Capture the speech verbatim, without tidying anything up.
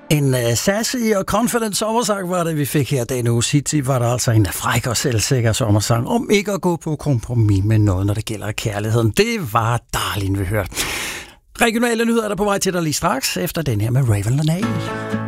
En uh, sassy og confident sommersang var det, vi fik her. Denne uge City var der altså en fræk og selvsikker sommersang om ikke at gå på kompromis med noget, når det gælder kærligheden. Det var Darlene, vi hørte. Regionale nyheder er der på vej til dig lige straks, efter den her med Raven Lenae.